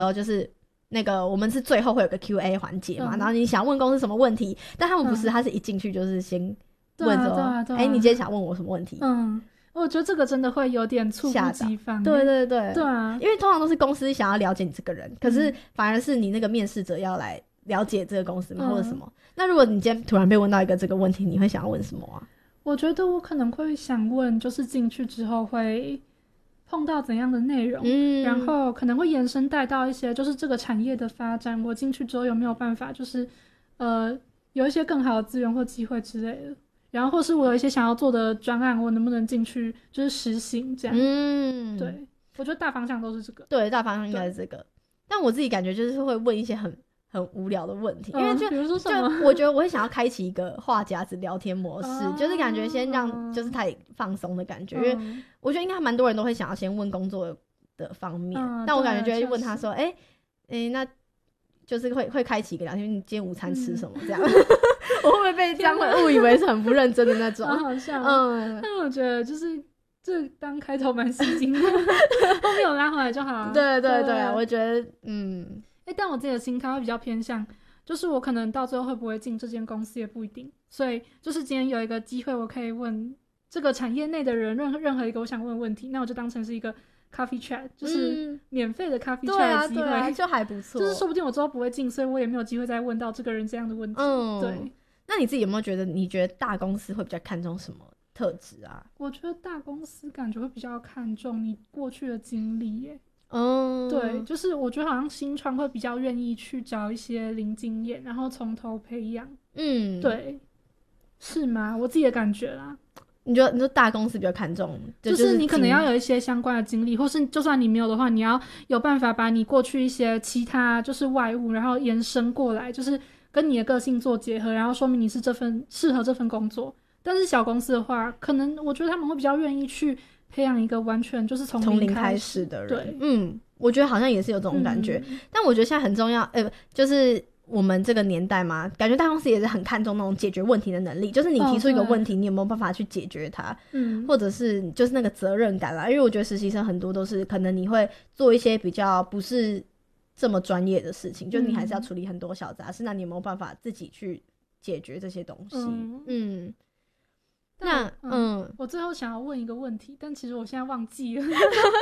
就是那个我们是最后会有个 QA 环节嘛，然后你想问公司什么问题，但他们不是，他是一进去就是先问说你今天想问我什么问题。 我觉得这个真的会有点猝不及防。 对对对对啊， 因为通常都是公司想要了解你这个人，可是反而是你那个面试者要来了解这个公司嘛，或者什么。那如果你今天突然被问到一个这个问题，你会想要问什么啊？ 我觉得我可能会想问，就是进去之后会碰到怎样的内容，然后可能会延伸带到一些就是这个产业的发展，我进去之后有没有办法就是有一些更好的资源或机会之类的，然后或是我有一些想要做的专案，我能不能进去就是实行这样。对，我觉得大方向都是这个。 对，大方向应该是这个。但我自己感觉就是会问一些很无聊的问题，因为比如说什么， 就我觉得我会想要开启一个话匣子聊天模式，就是感觉先让就是太放松的感觉，因为我觉得应该蛮多人都会想要先问工作的方面，但我感觉就会问他说，那就是会开启一个聊天，你今天午餐吃什么这样。我会不会被这样误以为是很不认真的那种？ 好笑。但我觉得就是这当开头蛮吸睛的，后面有拉回来就好。 对对对，我觉得但我自己的心态会比较偏向，就是我可能到最后会不会进这间公司也不一定，所以就是今天有一个机会，我可以问这个产业内的人任何一个我想问的问题，那我就当成是一个 coffee chat， 就是免费的 coffee chat 的机会， 对啊，就还不错。 就是说不定我之后不会进，所以我也没有机会再问到这个人这样的问题。对。 那你自己有没有觉得，你觉得大公司会比较看重什么特质啊？ 我觉得大公司感觉会比较看重你过去的经历耶。对，就是我觉得好像新创会比较愿意去找一些零经验，然后从头培养。对，是吗？我自己的感觉啦。 你说大公司比较看重， 就是你可能要有一些相关的经历，或是就算你没有的话，你要有办法把你过去一些其他就是外物，然后延伸过来，就是跟你的个性做结合，然后说明你是适合这份工作。但是小公司的话，可能我觉得他们会比较愿意去培养一个完全就是从零开始的人。 对， 我觉得好像也是有这种感觉。但我觉得现在很重要，就是我们这个年代嘛，感觉大公司也是很看重那种解决问题的能力，就是你提出一个问题，你有没有办法去解决它，或者是就是那个责任感啦。因为我觉得实习生很多都是可能你会做一些比较不是这么专业的事情，就你还是要处理很多小杂事，那你有没有办法自己去解决这些东西？那我最后想要问一个问题，但其实我现在忘记了。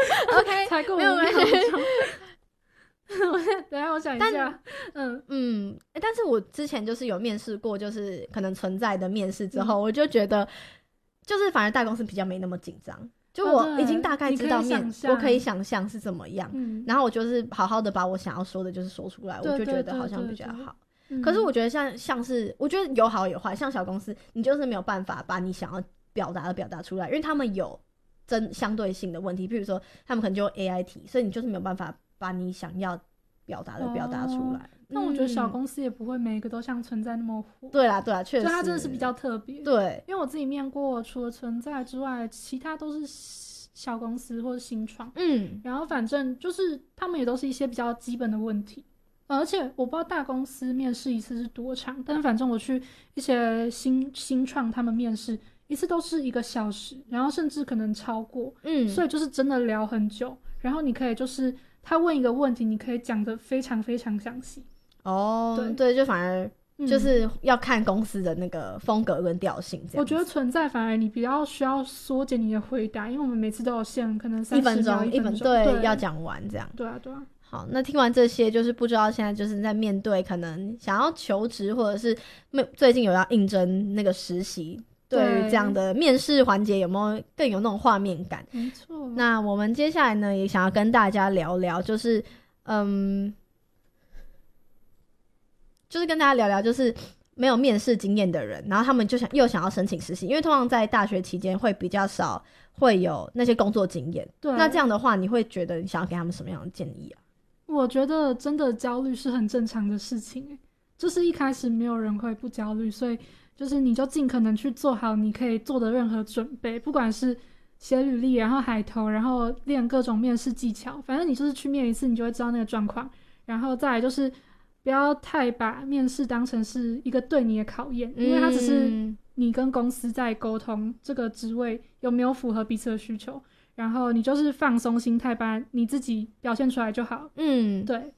OK， 才过5秒钟。等一下我想一下。 但是我之前就是有面试过，就是可能存在的面试之后，我就觉得就是反而大公司比较没那么紧张，就我已经大概知道我可以想象是怎么样，然后我就是好好的把我想要说的就是说出来，我就觉得好像比较好。可是我觉得像是我觉得有好有坏，像小公司你就是没有办法把你想要表达的表达出来，因为他们有相对性的问题，比如说他们可能就 AI 题，所以你就是没有办法把你想要表达的表达出来。 但我觉得小公司也不会每一个都像存在那么火。 对啦，确实， 所以它真的是比较特别。 对， 因为我自己面过，除了存在之外，其他都是小公司或者新创。然后反正就是他们也都是一些比较基本的问题。而且我不知道大公司面试一次是多长，但反正我去一些新创他们面试一次都是1个小时，然后甚至可能超过。所以就是真的聊很久，然后你可以就是他问一个问题，你可以讲得非常非常详细。 对，就反而就是要看公司的那个风格跟调性这样。 我觉得存在反而你比较需要缩减你的回答，因为我们每次都有限可能30秒1分钟， 对，要讲完这样。 对啊。 好，那听完这些，就是不知道现在就是在面对可能想要求职，或者是最近有要应征那个实习，对于这样的面试环节有没有更有那种画面感？ 没错。 那我们接下来呢，也想要跟大家聊聊，就是就是跟大家聊聊，就是没有面试经验的人，然后他们就又想要申请实习，因为通常在大学期间会比较少会有那些工作经验。对，那这样的话，你会觉得你想要给他们什么样的建议啊？ 我觉得真的焦虑是很正常的事情，就是一开始没有人会不焦虑，所以就是你就尽可能去做好你可以做的任何准备，不管是写履历，然后海投，然后练各种面试技巧，反正你就是去面一次你就会知道那个状况。然后再来就是不要太把面试当成是一个对你的考验，因为它只是你跟公司在沟通这个职位有没有符合彼此的需求。 然后你就是放松心态，把你自己表现出来就好。对。